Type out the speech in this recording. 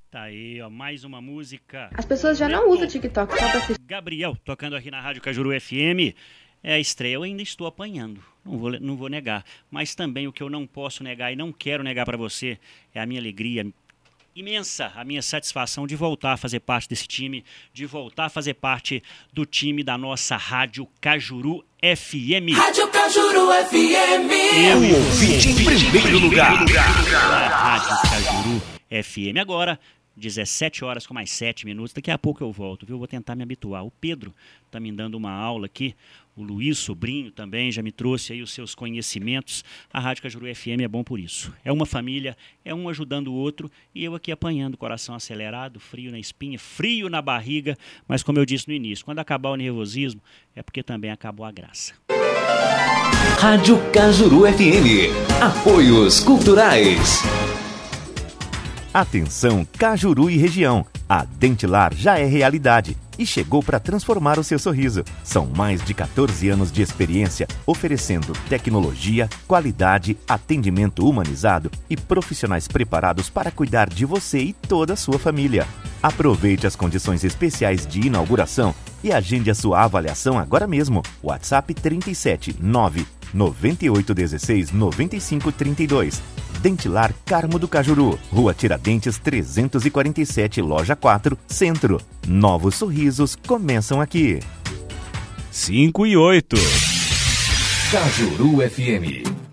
Tá aí, ó, mais uma música. As pessoas já não usam o TikTok só pra assistir. Gabriel, tocando aqui na Rádio Cajuru FM. É a estreia, eu ainda estou apanhando, não vou negar. Mas também o que eu não posso negar e não quero negar para você é a minha alegria imensa, a minha satisfação de voltar a fazer parte desse time, de voltar a fazer parte do time da nossa Rádio Cajuru FM. Rádio Cajuru FM. Eu ouvinte em primeiro lugar. A Rádio Cajuru FM. Agora, 17 horas com mais 7 minutos. Daqui a pouco eu volto, viu? Vou tentar me habituar. O Pedro está me dando uma aula aqui. O Luiz, sobrinho, também já me trouxe aí os seus conhecimentos. A Rádio Cajuru FM é bom por isso. É uma família, é um ajudando o outro e eu aqui apanhando, coração acelerado, frio na espinha, frio na barriga. Mas como eu disse no início, quando acabar o nervosismo, é porque também acabou a graça. Rádio Cajuru FM. Apoios culturais. Atenção Cajuru e região. A Dentilar já é realidade e chegou para transformar o seu sorriso. São mais de 14 anos de experiência, oferecendo tecnologia, qualidade, atendimento humanizado e profissionais preparados para cuidar de você e toda a sua família. Aproveite as condições especiais de inauguração e agende a sua avaliação agora mesmo. WhatsApp 37 9 9816 9532. Dentilar Carmo do Cajuru, Rua Tiradentes 347, Loja 4, Centro. Novos sorrisos começam aqui. 5 e 8. Cajuru FM.